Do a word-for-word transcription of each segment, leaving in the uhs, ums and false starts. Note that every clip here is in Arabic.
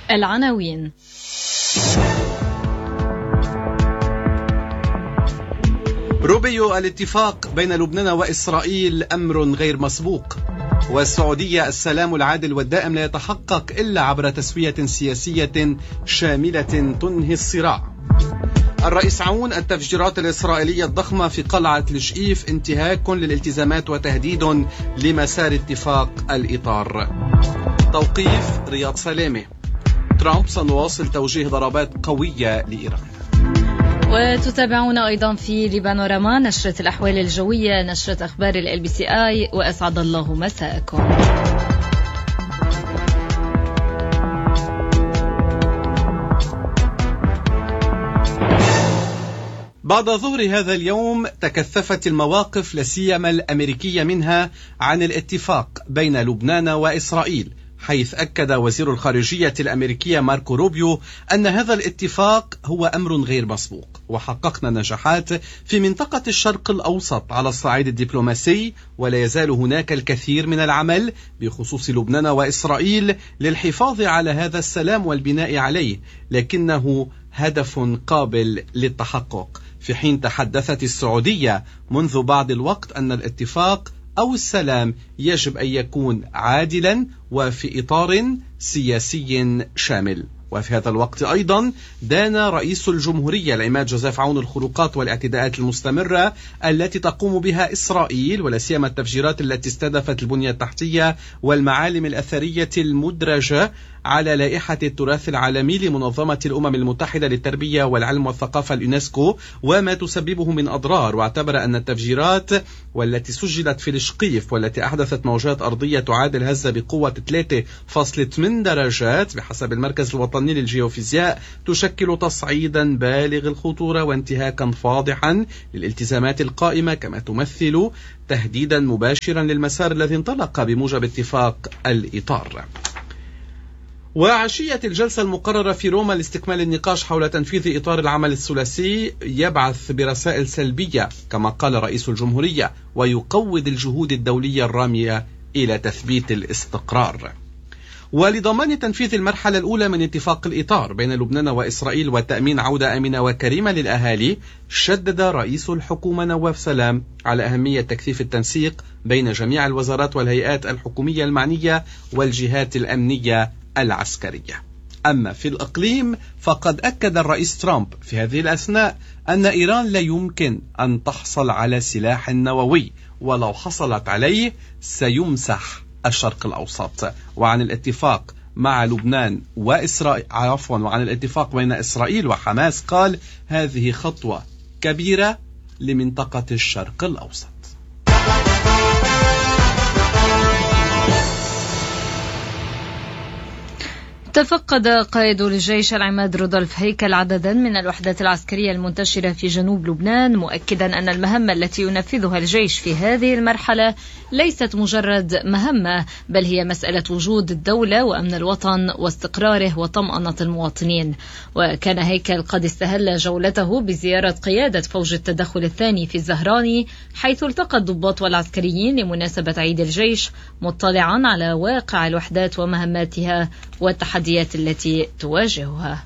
العناوين. روبيو: الاتفاق بين لبنان وإسرائيل أمر غير مسبوق. والسعودية: السلام العادل والدائم لا يتحقق إلا عبر تسوية سياسية شاملة تنهي الصراع. الرئيس عون: التفجيرات الإسرائيلية الضخمة في قلعة الشئيف انتهاك للالتزامات وتهديد لمسار اتفاق الإطار. توقيف رياض سلامة. ترامب: سنواصل توجيه ضربات قوية لإيران. وتتابعون أيضا في لبانوراما نشرة الأحوال الجوية، نشرة أخبار ال بي سي آي، وأسعد الله مساءكم. بعد ظهر هذا اليوم تكثفت المواقف لا سيما الأمريكية منها عن الاتفاق بين لبنان وإسرائيل، حيث أكد وزير الخارجية الأمريكية ماركو روبيو أن هذا الاتفاق هو أمر غير مسبوق، وحققنا نجاحات في منطقة الشرق الأوسط على الصعيد الدبلوماسي، ولا يزال هناك الكثير من العمل بخصوص لبنان وإسرائيل للحفاظ على هذا السلام والبناء عليه، لكنه هدف قابل للتحقق. في حين تحدثت السعودية منذ بعض الوقت أن الاتفاق أو السلام يجب أن يكون عادلا وفي إطار سياسي شامل. وفي هذا الوقت أيضا دان رئيس الجمهورية العماد جوزيف عون الخروقات والاعتداءات المستمرة التي تقوم بها إسرائيل، ولا سيما التفجيرات التي استهدفت البنية التحتية والمعالم الأثرية المدرجة على لائحة التراث العالمي لمنظمة الأمم المتحدة للتربية والعلم والثقافة اليونسكو وما تسببه من أضرار. واعتبر أن التفجيرات والتي سجلت في الشقيف والتي أحدثت موجات أرضية تعادل هزة بقوة ثلاثة فاصلة ثمانية درجات بحسب المركز الوطني للجيوفيزياء تشكل تصعيدا بالغ الخطورة وانتهاكا فاضحا للالتزامات القائمة، كما تمثل تهديدا مباشرا للمسار الذي انطلق بموجب اتفاق الإطار. وعشية الجلسة المقررة في روما لاستكمال النقاش حول تنفيذ إطار العمل الثلاثي يبعث برسائل سلبية كما قال رئيس الجمهورية، ويقوض الجهود الدولية الرامية إلى تثبيت الاستقرار. ولضمان تنفيذ المرحلة الأولى من اتفاق الإطار بين لبنان وإسرائيل وتأمين عودة آمنة وكريمة للأهالي، شدد رئيس الحكومة نواف سلام على أهمية تكثيف التنسيق بين جميع الوزارات والهيئات الحكومية المعنية والجهات الأمنية العسكرية. أما في الإقليم فقد أكد الرئيس ترامب في هذه الأثناء أن إيران لا يمكن أن تحصل على سلاح نووي، ولو حصلت عليه سيمسح الشرق الأوسط. وعن الاتفاق مع لبنان وإسرائيل عفوا وعن الاتفاق بين إسرائيل وحماس قال: هذه خطوة كبيرة لمنطقة الشرق الأوسط. تفقد قائد الجيش العماد رودولف هيكل عددا من الوحدات العسكرية المنتشرة في جنوب لبنان، مؤكدا أن المهمة التي ينفذها الجيش في هذه المرحلة ليست مجرد مهمة، بل هي مسألة وجود الدولة وأمن الوطن واستقراره وطمأنة المواطنين. وكان هيكل قد استهل جولته بزيارة قيادة فوج التدخل الثاني في الزهراني، حيث التقى الضباط والعسكريين لمناسبة عيد الجيش، مطلعا على واقع الوحدات ومهماتها والتحديات التي تواجهها.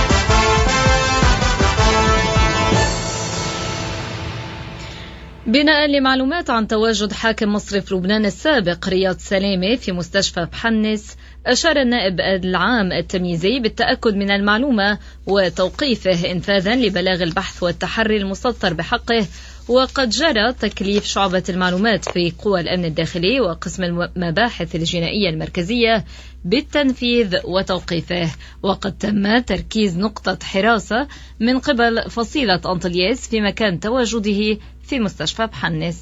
بناء لمعلومات عن تواجد حاكم مصرف لبنان السابق رياض سلامة في مستشفى بحنس، أشار النائب العام التمييزي بالتأكد من المعلومة وتوقيفه إنفاذا لبلاغ البحث والتحري المسطر بحقه. وقد جرى تكليف شعبة المعلومات في قوى الأمن الداخلي وقسم المباحث الجنائية المركزية بالتنفيذ وتوقيفه. وقد تم تركيز نقطة حراسة من قبل فصيلة أنطلياس في مكان تواجده في مستشفى بحنس.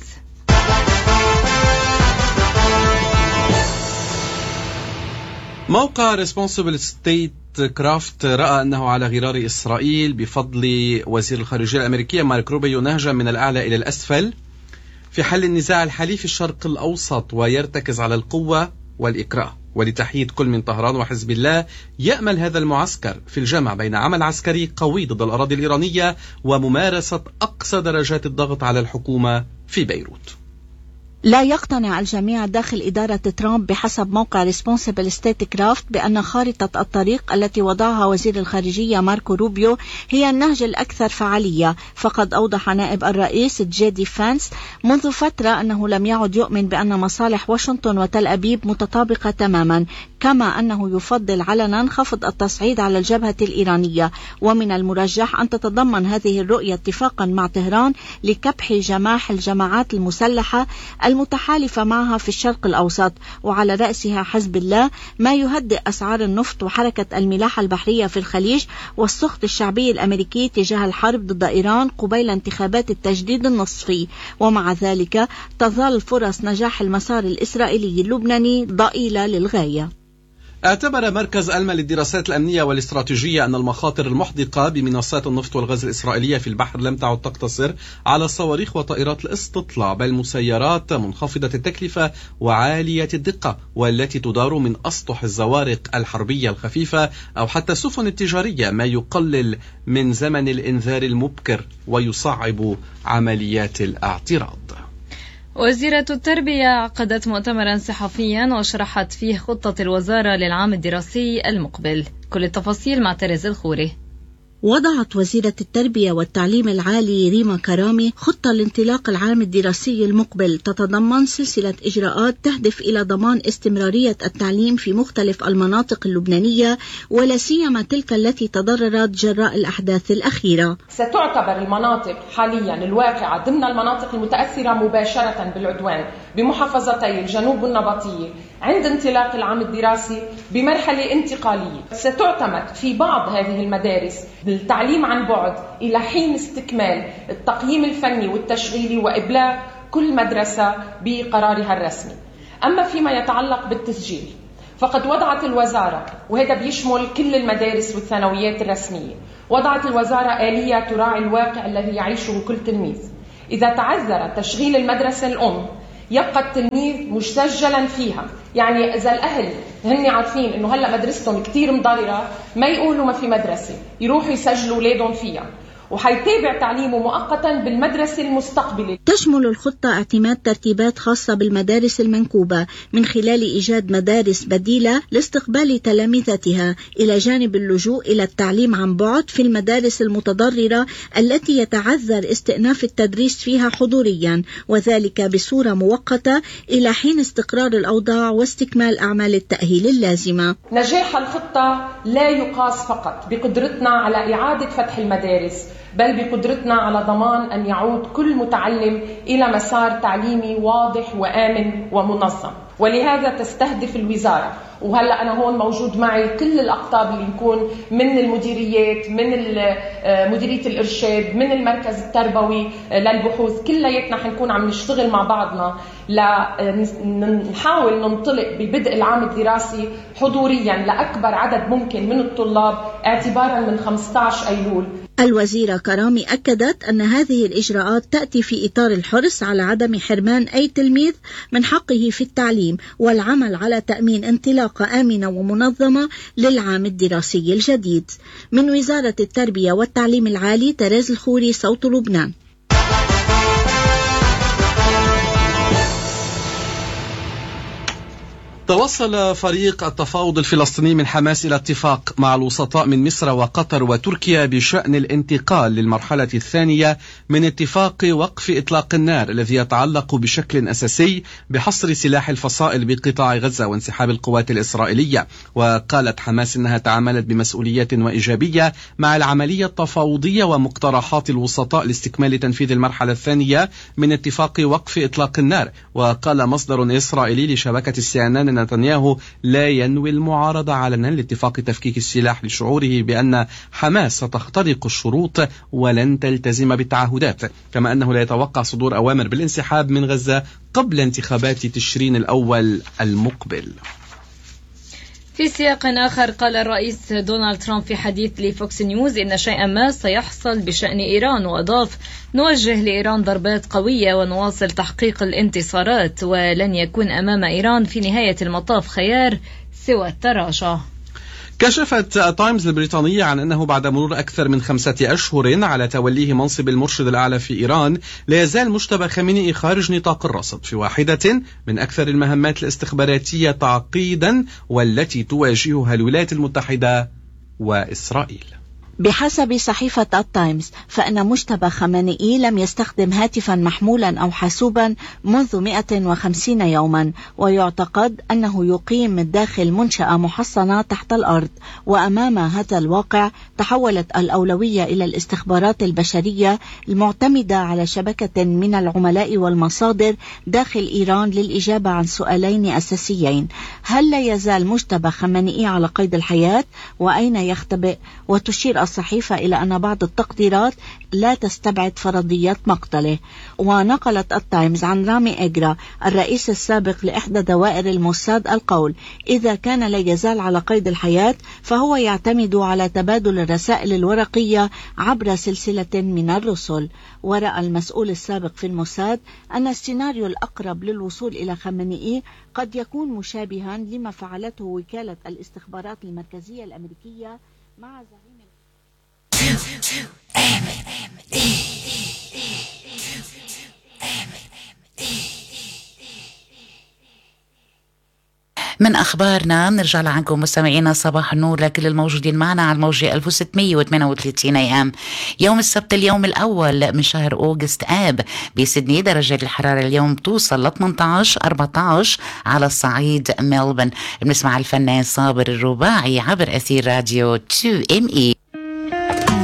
موقع Responsible State كرافت رأى أنه على غرار إسرائيل بفضل وزير الخارجية الأمريكية مارك روبيو نهجا من الأعلى إلى الأسفل في حل النزاع الحالي في الشرق الأوسط، ويرتكز على القوة والإكراه. ولتحييد كل من طهران وحزب الله، يأمل هذا المعسكر في الجمع بين عمل عسكري قوي ضد الأراضي الإيرانية وممارسة أقصى درجات الضغط على الحكومة في بيروت. لا يقتنع الجميع داخل إدارة ترامب بحسب موقع Responsible Statecraft بأن خارطة الطريق التي وضعها وزير الخارجية ماركو روبيو هي النهج الأكثر فعالية. فقد أوضح نائب الرئيس جي دي فانس منذ فترة أنه لم يعد يؤمن بأن مصالح واشنطن وتل أبيب متطابقة تماما، كما أنه يفضل علنا خفض التصعيد على الجبهة الإيرانية، ومن المرجح أن تتضمن هذه الرؤية اتفاقا مع طهران لكبح جماح الجماعات المسلحة المتحالفة معها في الشرق الأوسط، وعلى رأسها حزب الله، ما يهدئ أسعار النفط وحركة الملاحة البحرية في الخليج والسخط الشعبي الأمريكي تجاه الحرب ضد إيران قبيل انتخابات التجديد النصفي. ومع ذلك تظل فرص نجاح المسار الإسرائيلي اللبناني ضئيلة للغاية. اعتبر مركز ألما للدراسات الأمنية والاستراتيجية أن المخاطر المحدقة بمنصات النفط والغاز الإسرائيلية في البحر لم تعد تقتصر على الصواريخ وطائرات الاستطلاع، بل مسيرات منخفضة التكلفة وعالية الدقة والتي تدار من أسطح الزوارق الحربية الخفيفة أو حتى السفن التجارية، ما يقلل من زمن الإنذار المبكر ويصعب عمليات الاعتراض. وزيرة التربية عقدت مؤتمرا صحفيا وشرحت فيه خطة الوزارة للعام الدراسي المقبل. كل التفاصيل مع تريز الخوري. وضعت وزيرة التربية والتعليم العالي ريما كرامي خطة لانطلاق العام الدراسي المقبل تتضمن سلسلة إجراءات تهدف إلى ضمان استمرارية التعليم في مختلف المناطق اللبنانية، ولا سيما تلك التي تضررت جراء الأحداث الأخيرة. ستعتبر المناطق حاليا الواقعة ضمن المناطق المتأثرة مباشرة بالعدوان بمحافظتي الجنوب والنبطية عند انطلاق العام الدراسي بمرحلة انتقالية. ستعتمد في بعض هذه المدارس بالتعليم عن بعد إلى حين استكمال التقييم الفني والتشغيلي وإبلاغ كل مدرسة بقرارها الرسمي. أما فيما يتعلق بالتسجيل فقد وضعت الوزارة، وهذا بيشمل كل المدارس والثانويات الرسمية، وضعت الوزارة آلية تراعي الواقع الذي يعيشه كل تلميذ. إذا تعذر تشغيل المدرسة الأم يبقى التلميذ مسجلا فيها، يعني إذا الأهل هن عارفين إنه هلأ مدرستهم كتير مضررة ما يقولوا ما في مدرسة، يروحوا يسجلوا أولادهم فيها، وحيتابع تعليمه مؤقتا بالمدرسة المستقبلة. تشمل الخطة اعتماد ترتيبات خاصة بالمدارس المنكوبة من خلال إيجاد مدارس بديلة لاستقبال تلامذتها، إلى جانب اللجوء إلى التعليم عن بعد في المدارس المتضررة التي يتعذر استئناف التدريس فيها حضوريا، وذلك بصورة مؤقتة إلى حين استقرار الأوضاع واستكمال أعمال التأهيل اللازمة. نجاح الخطة لا يقاس فقط بقدرتنا على إعادة فتح المدارس، بل بقدرتنا على ضمان أن يعود كل متعلم إلى مسار تعليمي واضح وآمن ومنظم. ولهذا تستهدف الوزارة، وهلأ أنا هون موجود معي كل الأقطاب اللي يكون من المديريات، من مديرية الإرشاد، من المركز التربوي للبحوث، كلياتنا حنكون عم نشتغل مع بعضنا لنحاول ننطلق ببدء العام الدراسي حضوريا لأكبر عدد ممكن من الطلاب اعتبارا من خمسة عشر أيلول. الوزيرة كرامي أكدت أن هذه الإجراءات تأتي في إطار الحرص على عدم حرمان أي تلميذ من حقه في التعليم، والعمل على تأمين انطلاقة آمنة ومنظمة للعام الدراسي الجديد. من وزارة التربية والتعليم العالي، تريز الخوري، صوت لبنان. توصل فريق التفاوض الفلسطيني من حماس إلى اتفاق مع الوسطاء من مصر وقطر وتركيا بشأن الانتقال للمرحلة الثانية من اتفاق وقف إطلاق النار الذي يتعلق بشكل أساسي بحصر سلاح الفصائل بقطاع غزة وانسحاب القوات الإسرائيلية. وقالت حماس إنها تعاملت بمسؤولية وإيجابية مع العملية التفاوضية ومقترحات الوسطاء لاستكمال تنفيذ المرحلة الثانية من اتفاق وقف إطلاق النار. وقال مصدر إسرائيلي لشبكة السي إن إن نتنياهو لا ينوي المعارضة علنا لاتفاق تفكيك السلاح لشعوره بأن حماس ستخترق الشروط ولن تلتزم بالتعهدات، كما أنه لا يتوقع صدور أوامر بالانسحاب من غزة قبل انتخابات تشرين الأول المقبل. في سياق آخر، قال الرئيس دونالد ترامب في حديث لفوكس نيوز إن شيئا ما سيحصل بشأن إيران، وأضاف: نوجه لإيران ضربات قوية ونواصل تحقيق الانتصارات، ولن يكون أمام إيران في نهاية المطاف خيار سوى التراجع. كشفت تايمز البريطانية عن أنه بعد مرور أكثر من خمسة أشهر على توليه منصب المرشد الأعلى في إيران، لا يزال مجتبى خامنئي خارج نطاق الرصد في واحدة من أكثر المهمات الاستخباراتية تعقيدا والتي تواجهها الولايات المتحدة وإسرائيل. بحسب صحيفة التايمز فإن مجتبى خامنئي لم يستخدم هاتفا محمولا أو حاسوبا منذ مئة وخمسين يوما، ويعتقد أنه يقيم داخل منشأة محصنة تحت الأرض. وأمام هذا الواقع تحولت الأولوية إلى الاستخبارات البشرية المعتمدة على شبكة من العملاء والمصادر داخل إيران للإجابة عن سؤالين أساسيين: هل لا يزال مجتبى خامنئي على قيد الحياة؟ وأين يختبئ؟ وتشير الصحيفة إلى أن بعض التقديرات لا تستبعد فرضية مقتله. ونقلت التايمز عن رامي إجرا الرئيس السابق لإحدى دوائر الموساد القول: إذا كان لا يزال على قيد الحياة فهو يعتمد على تبادل الرسائل الورقية عبر سلسلة من الرسل. ورأى المسؤول السابق في الموساد أن السيناريو الأقرب للوصول إلى خامنئي قد يكون مشابها لما فعلته وكالة الاستخبارات المركزية الأمريكية مع زعيم من أخبارنا نرجع لعنكم مستمعينا. صباح النور لكل الموجودين معنا على الموجة ألف وستمئة وثمانية وثلاثين أي أم. يوم السبت اليوم الأول من شهر أوغست آب بسيدني درجة الحرارة اليوم توصل ل ثمانية عشر أربعة عشر على الصعيد ملبن. بنسمع الفنان صابر الرباعي عبر أثير راديو تو إم إي.